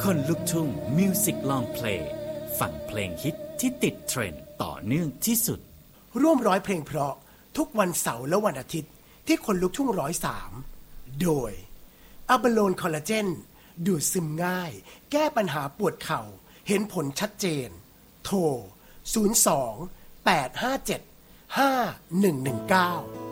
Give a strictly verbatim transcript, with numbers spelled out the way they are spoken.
คนลุกทุ่งมิวสิกลองเพลงฟังเพลงฮิตที่ติดเทรนด์ต่อเนื่องที่สุดร่วมร้อยเพลงเพราะทุกวันเสาร์และวันอาทิตย์ที่คนลุกทุ่งร้อยสามโดยอะบาโลนคอลลาเจนดูดซึมง่ายแก้ปัญหาปวดเข่าเห็นผลชัดเจนโทรศูนย์ สอง แปด ห้า เจ็ด ห้า หนึ่ง หนึ่ง เก้า